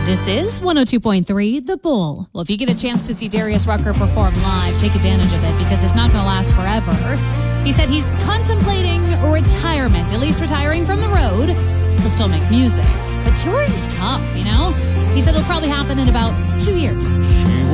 This is 102.3 The Bull. Well, if you get a chance to see Darius Rucker perform live, take advantage of it because it's not going to last forever. He said he's contemplating retirement, at least retiring from the road. He'll still make music, but touring's tough, you know? He said it'll probably happen in about 2 years.